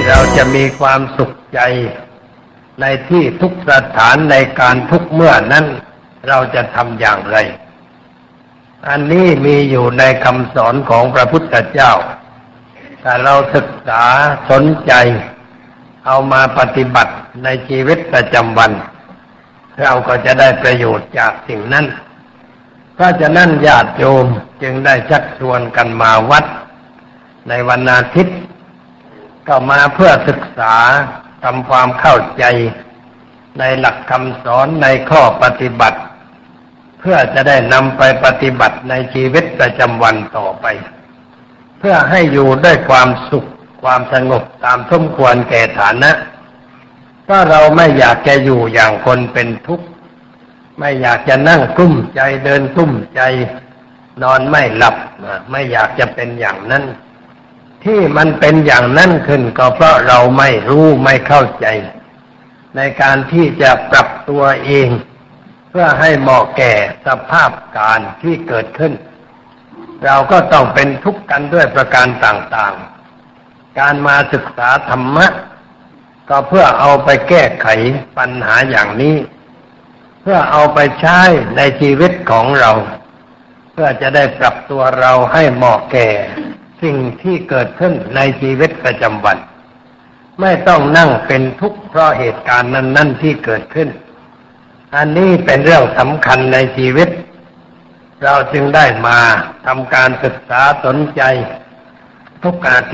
เราจะมีความสุขใจในที่ทุกสถานในการทุกเมื่อนั้นเราจะทำอย่างไรอันนี้มีอยู่ในคำสอนของพระพุทธเจ้าถ้าเราศึกษาสนใจเอามาปฏิบัติในชีวิตประจำวันเราก็จะได้ประโยชน์จากสิ่งนั้นเพราะฉะนั้นญาติโยมจึงได้ชักชวนกันมาวัดในวันอาทิตย์ก็มาเพื่อศึกษาทำความเข้าใจในหลักคำสอนในข้อปฏิบัติเพื่อจะได้นำไปปฏิบัติในชีวิตประจำวันต่อไปเพื่อให้อยู่ด้วยความสุขความสงบตามสมควรแก่ฐานะก็เราไม่อยากจะอยู่อย่างคนเป็นทุกข์ไม่อยากจะนั่งกลุ้มใจเดินกลุ้มใจนอนไม่หลับไม่อยากจะเป็นอย่างนั้นที่มันเป็นอย่างนั้นขึ้นก็เพราะเราไม่รู้ไม่เข้าใจในการที่จะปรับตัวเองเพื่อให้เหมาะแก่สภาพการที่เกิดขึ้นเราก็ต้องเป็นทุกข์กันด้วยประการต่างๆการมาศึกษาธรรมะก็เพื่อเอาไปแก้ไขปัญหาอย่างนี้เพื่อเอาไปใช้ในชีวิตของเราเพื่อจะได้ปรับตัวเราให้เหมาะแก่สิ่งที่เกิดขึ้นในชีวิตประจำวันไม่ต้องนั่งเป็นทุกข์เพราะเหตุการณ์นั้นๆที่เกิดขึ้นอันนี้เป็นเรื่องสำคัญในชีวิตเราจึงได้มาทำการศึกษาสนใจทุกอาทิตย์